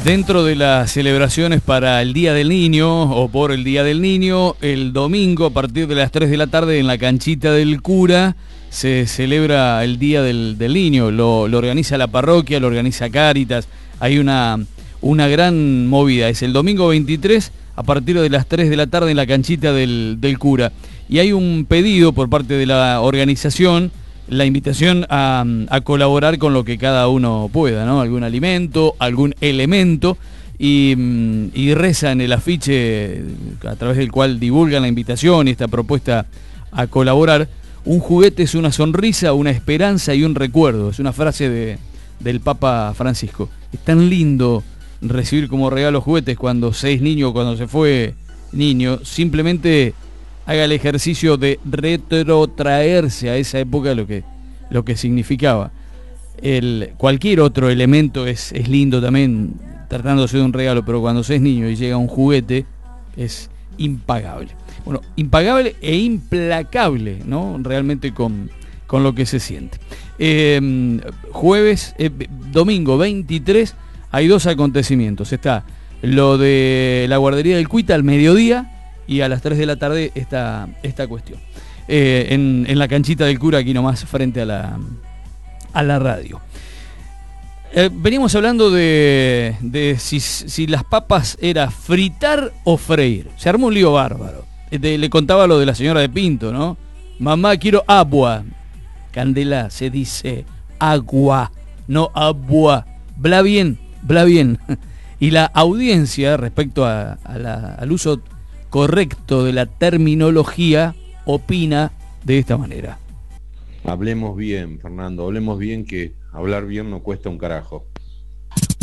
Dentro de las celebraciones para el Día del Niño o por el Día del Niño, el domingo a partir de las 3 de la tarde en la canchita del cura se celebra el Día del Niño. Lo organiza la parroquia, lo organiza Cáritas. Hay una gran movida. Es el domingo 23 a partir de las 3 de la tarde en la canchita del cura. Y hay un pedido por parte de la organización, la invitación a colaborar con lo que cada uno pueda, ¿no? Algún alimento, algún elemento, y reza en el afiche a través del cual divulgan la invitación y esta propuesta a colaborar: un juguete es una sonrisa, una esperanza y un recuerdo. Es una frase del Papa Francisco. Es tan lindo recibir como regalo juguetes cuando se es niño, cuando se fue niño. Simplemente haga el ejercicio de retrotraerse a esa época, lo que significaba. Cualquier otro elemento es lindo también, tratándose de un regalo, pero cuando se es niño y llega un juguete, es impagable. Bueno, impagable e implacable, ¿no? Realmente con lo que se siente. Domingo 23, hay dos acontecimientos. Está lo de la guardería del Cuita al mediodía, y a las 3 de la tarde esta cuestión. En la canchita del cura, aquí nomás, frente a la radio. Veníamos hablando de si las papas era fritar o freír. Se armó un lío bárbaro. Le contaba lo de la señora de Pinto, ¿no? Mamá, quiero agua. Candela, se dice agua, no agua. Bla bien. Y la audiencia, respecto al uso correcto de la terminología, opina de esta manera. Hablemos bien, Fernando, hablemos bien, que hablar bien no cuesta un carajo.